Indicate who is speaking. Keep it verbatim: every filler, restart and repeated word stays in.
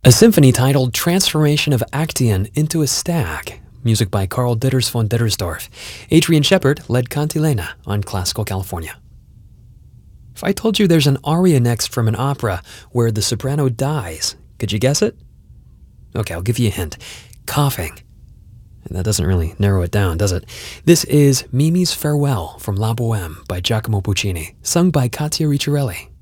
Speaker 1: A symphony titled Transformation of Actaeon into a Stag, music by Karl Ditters von Dittersdorf. Adrian Shepard led Cantilena on Classical California. If I told you there's an aria next from an opera where the soprano dies, could you guess it? Okay, I'll give you a hint. Coughing. And that doesn't really narrow it down, does it? This is Mimi's Farewell from La Boheme by Giacomo Puccini, sung by Katia Ricciarelli.